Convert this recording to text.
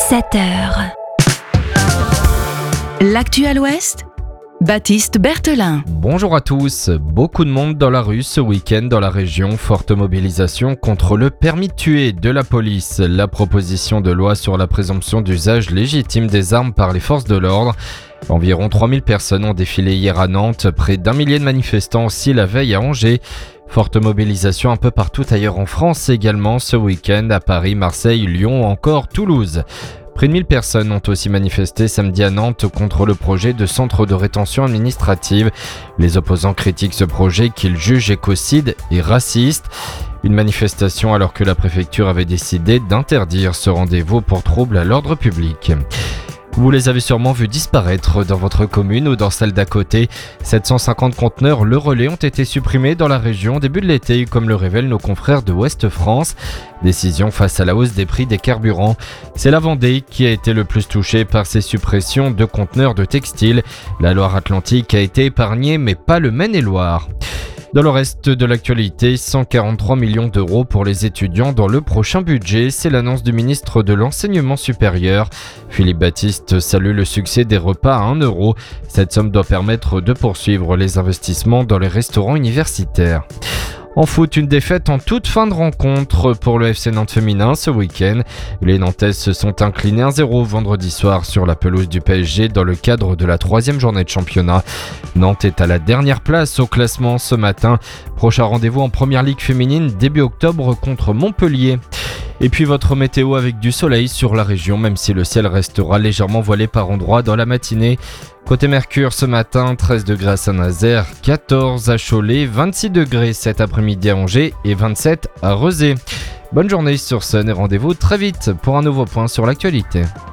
7h. L'actu à l'Ouest, Baptiste Berthelin. Bonjour à tous. Beaucoup de monde dans la rue ce week-end dans la région. Forte mobilisation contre le permis de tuer de la police. La proposition de loi sur la présomption d'usage légitime des armes par les forces de l'ordre. Environ 3000 personnes ont défilé hier à Nantes. Près d'1 millier de manifestants aussi la veille à Angers. Forte mobilisation un peu partout ailleurs en France également ce week-end à Paris, Marseille, Lyon ou encore Toulouse. Près de 1000 personnes ont aussi manifesté samedi à Nantes contre le projet de centre de rétention administrative. Les opposants critiquent ce projet qu'ils jugent écocide et raciste. Une manifestation alors que la préfecture avait décidé d'interdire ce rendez-vous pour trouble à l'ordre public. Vous les avez sûrement vus disparaître dans votre commune ou dans celle d'à côté. 750 conteneurs Le Relais ont été supprimés dans la région au début de l'été, comme le révèlent nos confrères de Ouest France. Décision face à la hausse des prix des carburants. C'est la Vendée qui a été le plus touchée par ces suppressions de conteneurs de textiles. La Loire-Atlantique a été épargnée, mais pas le Maine-et-Loire. Dans le reste de l'actualité, 143 millions d'euros pour les étudiants dans le prochain budget, c'est l'annonce du ministre de l'Enseignement supérieur. Philippe Baptiste salue le succès des repas à 1 euro. Cette somme doit permettre de poursuivre les investissements dans les restaurants universitaires. En foot, une défaite en toute fin de rencontre pour le FC Nantes féminin ce week-end. Les Nantaises se sont inclinées 1-0 vendredi soir sur la pelouse du PSG dans le cadre de la 3e journée de championnat. Nantes est à la dernière place au classement ce matin. Prochain rendez-vous en Première Ligue féminine début octobre contre Montpellier. Et puis votre météo avec du soleil sur la région, même si le ciel restera légèrement voilé par endroits dans la matinée. Côté Mercure ce matin, 13 degrés à Saint-Nazaire, 14 à Cholet, 26 degrés cet après-midi à Angers et 27 à Rezé. Bonne journée sur Sun et rendez-vous très vite pour un nouveau point sur l'actualité.